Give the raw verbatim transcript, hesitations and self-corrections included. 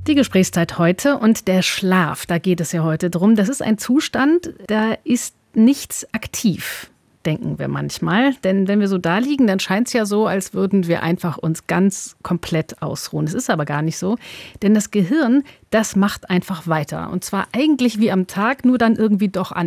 Die Gesprächszeit heute und der Schlaf, da geht es ja heute drum. Das ist ein Zustand, da ist nichts aktiv, denken wir manchmal. Denn wenn wir so da liegen, dann scheint es ja so, als würden wir einfach uns ganz komplett ausruhen. Es ist aber gar nicht so, denn das Gehirn, das macht einfach weiter. Und zwar eigentlich wie am Tag, nur dann irgendwie doch anders.